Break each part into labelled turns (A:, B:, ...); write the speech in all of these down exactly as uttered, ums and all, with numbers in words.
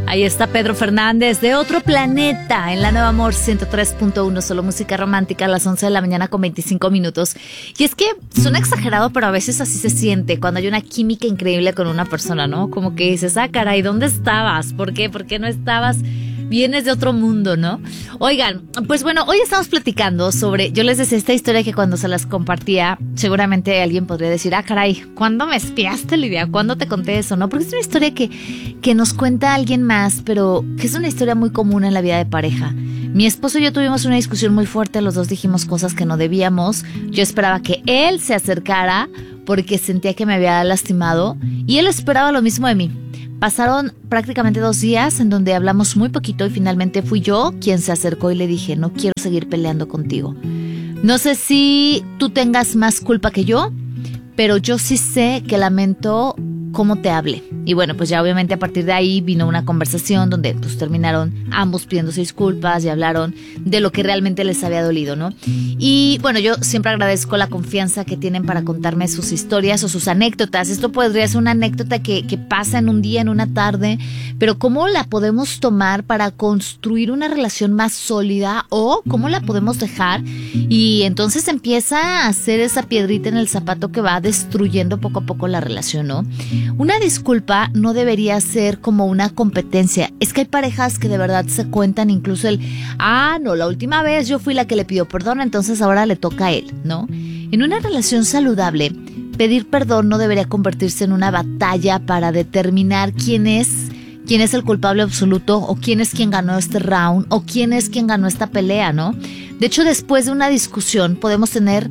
A: Ahí está Pedro Fernández de Otro Planeta en la Nueva Amor ciento tres punto uno, solo música romántica a las once de la mañana con veinticinco minutos. Y es que suena exagerado, pero a veces así se siente cuando hay una química increíble con una persona, ¿no? Como que dices, ah, caray, ¿dónde estabas? ¿Por qué? ¿Por qué no estabas? Vienes de otro mundo, ¿no? Oigan, pues bueno, hoy estamos platicando sobre, yo les decía esta historia que cuando se las compartía, seguramente alguien podría decir, ah, caray, ¿cuándo me espiaste, Lidia? ¿Cuándo te conté eso? ¿No? Porque es una historia que, que nos cuenta alguien más, pero que es una historia muy común en la vida de pareja. Mi esposo y yo tuvimos una discusión muy fuerte, los dos dijimos cosas que no debíamos. Yo esperaba que él se acercara porque sentía que me había lastimado y él esperaba lo mismo de mí. Pasaron prácticamente dos días en donde hablamos muy poquito y finalmente fui yo quien se acercó y le dije, no quiero seguir peleando contigo. No sé si tú tengas más culpa que yo, pero yo sí sé que lamento cómo te hablé. Y bueno, pues ya obviamente a partir de ahí vino una conversación donde pues terminaron ambos pidiéndose disculpas y hablaron de lo que realmente les había dolido, ¿no? Y bueno, yo siempre agradezco la confianza que tienen para contarme sus historias o sus anécdotas. Esto podría ser una anécdota que, que pasa en un día, en una tarde, pero ¿cómo la podemos tomar para construir una relación más sólida o cómo la podemos dejar? Y entonces empieza a hacer esa piedrita en el zapato que va destruyendo poco a poco la relación, ¿no? Una disculpa no debería ser como una competencia. Es que hay parejas que de verdad se cuentan incluso el, ah, no, la última vez yo fui la que le pidió perdón, entonces ahora le toca a él, ¿no? En una relación saludable, pedir perdón no debería convertirse en una batalla para determinar quién es, quién es el culpable absoluto o quién es quien ganó este round o quién es quien ganó esta pelea, ¿no? De hecho, después de una discusión podemos tener,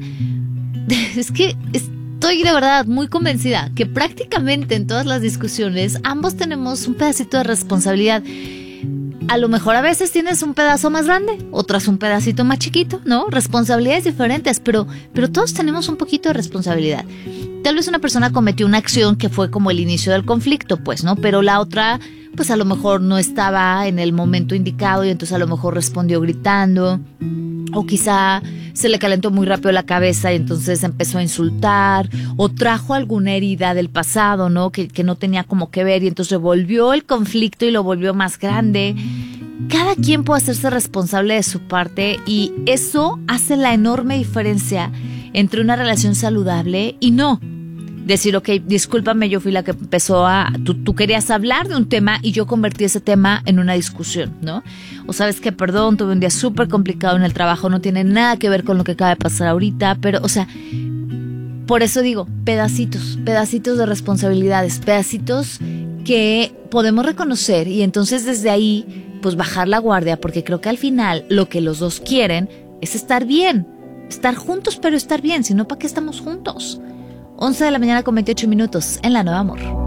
A: es que es Estoy de verdad muy convencida que prácticamente en todas las discusiones ambos tenemos un pedacito de responsabilidad. A lo mejor a veces tienes un pedazo más grande, otras un pedacito más chiquito, ¿no? Responsabilidades diferentes, pero, pero todos tenemos un poquito de responsabilidad. Tal vez una persona cometió una acción que fue como el inicio del conflicto, pues, ¿no? Pero la otra, pues a lo mejor no estaba en el momento indicado y entonces a lo mejor respondió gritando. O quizá se le calentó muy rápido la cabeza y entonces empezó a insultar, o trajo alguna herida del pasado, ¿no? Que, que no tenía como que ver y entonces volvió el conflicto y lo volvió más grande. Cada quien puede hacerse responsable de su parte y eso hace la enorme diferencia entre una relación saludable y no. Decir, ok, discúlpame, yo fui la que empezó a... Tú, tú querías hablar de un tema y yo convertí ese tema en una discusión, ¿no? O sabes que, perdón, tuve un día súper complicado en el trabajo, no tiene nada que ver con lo que acaba de pasar ahorita, pero, o sea, por eso digo, pedacitos, pedacitos de responsabilidades, pedacitos que podemos reconocer y entonces desde ahí, pues bajar la guardia, porque creo que al final lo que los dos quieren es estar bien, estar juntos, pero estar bien, si no, ¿para qué estamos juntos? once de la mañana con veintiocho minutos en la Nueva Amor.